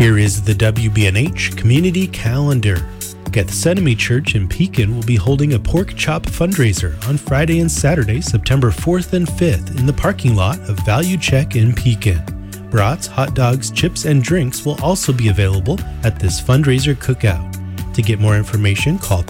Here is the WBNH Community Calendar. Gethsemane Church in Pekin will be holding a pork chop fundraiser on Friday and Saturday, September 4th and 5th in the parking lot of Value Check in Pekin. Brats, hot dogs, chips, and drinks will also be available at this fundraiser cookout. To get more information, call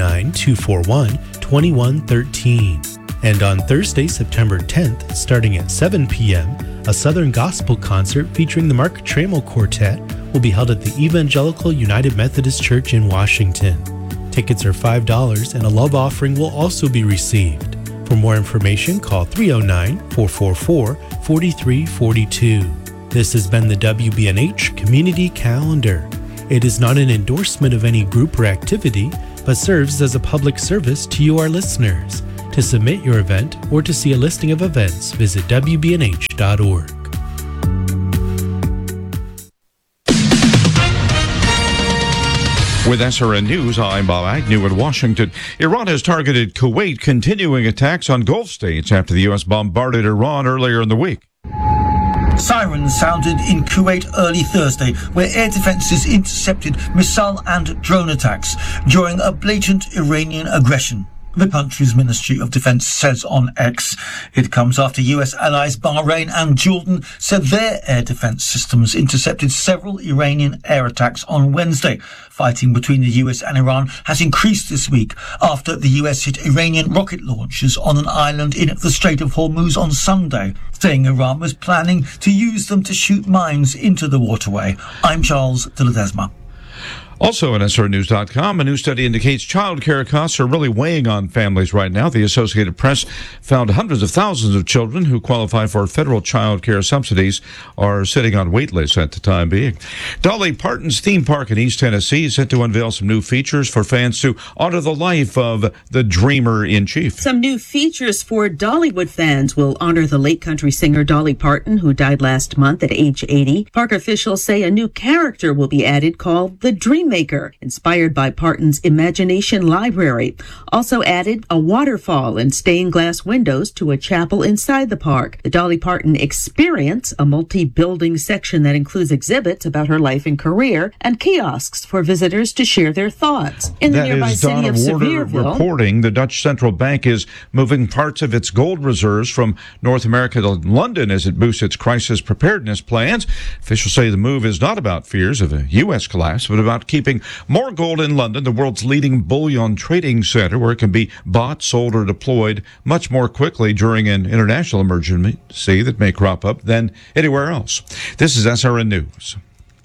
309-241-2113. And on Thursday, September 10th, starting at 7 p.m., a Southern Gospel concert featuring the Mark Trammell Quartet will be held at the Evangelical United Methodist Church in Washington. Tickets are $5 and a love offering will also be received. For more information, call 309-444-4342. This has been the WBNH Community Calendar. It is not an endorsement of any group or activity, but serves as a public service to you, our listeners. To submit your event or to see a listing of events, visit WBNH.org. With SRN News, I'm Bob Agnew in Washington. Iran has targeted Kuwait, continuing attacks on Gulf states after the U.S. bombarded Iran earlier in the week. Sirens sounded in Kuwait early Thursday, where air defenses intercepted missile and drone attacks during a blatant Iranian aggression. The country's Ministry of Defense says on X. It comes after U.S. allies Bahrain and Jordan said their air defense systems intercepted several Iranian air attacks on Wednesday. Fighting between the U.S. and Iran has increased this week after the U.S. hit Iranian rocket launchers on an island in the Strait of Hormuz on Sunday, saying Iran was planning to use them to shoot mines into the waterway. I'm Charles de Ledesma. Also on SRNews.com, a new study indicates child care costs are really weighing on families right now. The Associated Press found hundreds of thousands of children who qualify for federal child care subsidies are sitting on wait lists at the time being. Dolly Parton's theme park in East Tennessee is set to unveil some new features for fans to honor the life of the dreamer in chief. Some new features for Dollywood fans will honor the late country singer Dolly Parton, who died last month at age 80. Park officials say a new character will be added called the Dream Maker, inspired by Parton's imagination library. Also added a waterfall and stained glass windows to a chapel inside the park. The Dolly Parton Experience, a multi-building section that includes exhibits about her life and career, and kiosks for visitors to share their thoughts. In the nearby city of Sevierville, reporting the Dutch Central Bank is moving parts of its gold reserves from North America to London as it boosts its crisis preparedness plans. Officials say the move is not about fears of a U.S. collapse, but about keeping more gold in London, the world's leading bullion trading center, where it can be bought, sold, or deployed much more quickly during an international emergency that may crop up than anywhere else. This is SRN News.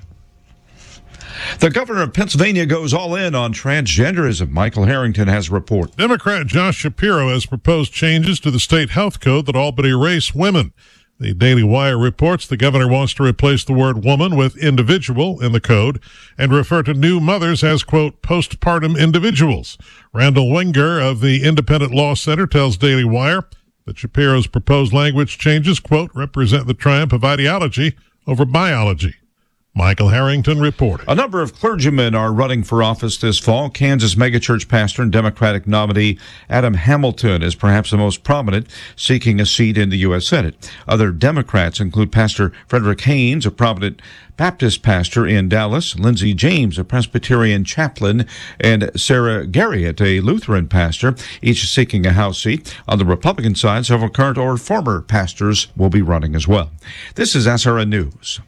The governor of Pennsylvania goes all in on transgenderism. Michael Harrington has a report. Democrat Josh Shapiro has proposed changes to the state health code that all but erase women. The Daily Wire reports the governor wants to replace the word woman with individual in the code and refer to new mothers as, quote, postpartum individuals. Randall Wenger of the Independent Law Center tells Daily Wire that Shapiro's proposed language changes, quote, represent the triumph of ideology over biology. Michael Harrington reported. A number of clergymen are running for office this fall. Kansas megachurch pastor and Democratic nominee Adam Hamilton is perhaps the most prominent, seeking a seat in the U.S. Senate. Other Democrats include Pastor Frederick Haynes, a prominent Baptist pastor in Dallas, Lindsey James, a Presbyterian chaplain, and Sarah Garriott, a Lutheran pastor, each seeking a House seat. On the Republican side, several current or former pastors will be running as well. This is SRN News.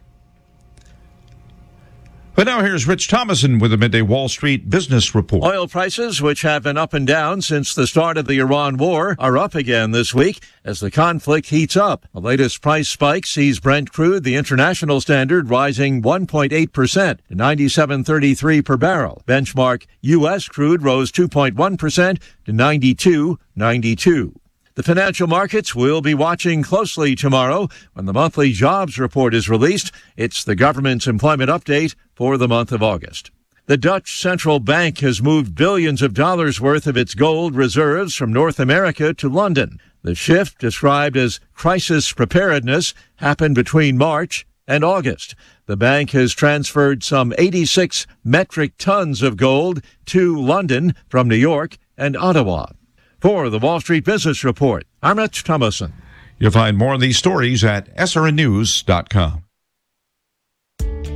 But now here's Rich Thomason with the Midday Wall Street Business Report. Oil prices, which have been up and down since the start of the Iran war, are up again this week as the conflict heats up. The latest price spike sees Brent crude, the international standard, rising 1.8% to $97.33 per barrel. Benchmark U.S. crude rose 2.1% to $92.92. The financial markets will be watching closely tomorrow when the monthly jobs report is released. It's the government's employment update for the month of August. The Dutch Central Bank has moved billions of dollars worth of its gold reserves from North America to London. The shift, described as crisis preparedness, happened between March and August. The bank has transferred some 86 metric tons of gold to London from New York and Ottawa. For the Wall Street Business Report, I'm Rich Thomason. You'll find more of these stories at srnnews.com.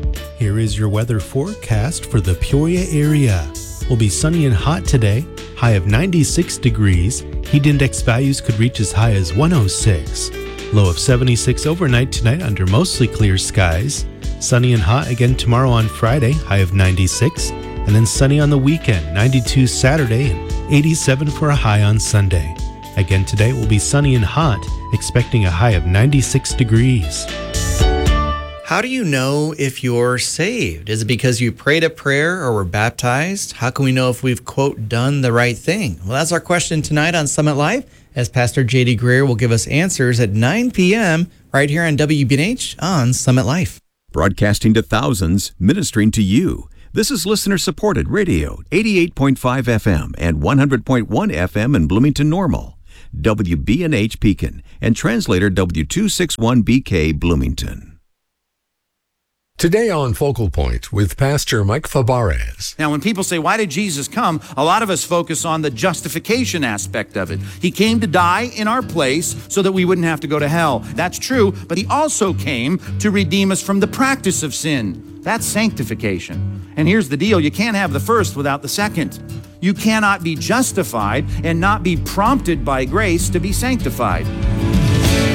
here is your weather forecast for the Peoria area. Will be sunny and hot today, high of 96 degrees. Heat index values could reach as high as 106. Low of 76 overnight tonight under mostly clear skies. Sunny and hot again tomorrow on Friday, high of 96. And then sunny on the weekend, 92 Saturday and 87 for a high on Sunday. Again today will be sunny and hot, expecting a high of 96 degrees. How do you know if you're saved? Is it because you prayed a prayer or were baptized? How can we know if we've, quote, done the right thing? Well, that's our question tonight on Summit Life, as Pastor J.D. Greer will give us answers at 9 p.m. right here on WBNH on Summit Life. Broadcasting to thousands, ministering to you. This is listener-supported radio, 88.5 FM and 100.1 FM in Bloomington Normal, WBNH Pekin, and translator W261BK Bloomington. Today on Focal Point with Pastor Mike Fabarez. Now, when people say, why did Jesus come? A lot of us focus on the justification aspect of it. He came to die in our place so that we wouldn't have to go to hell. That's true, but he also came to redeem us from the practice of sin. That's sanctification. And here's the deal. You can't have the first without the second. You cannot be justified and not be prompted by grace to be sanctified.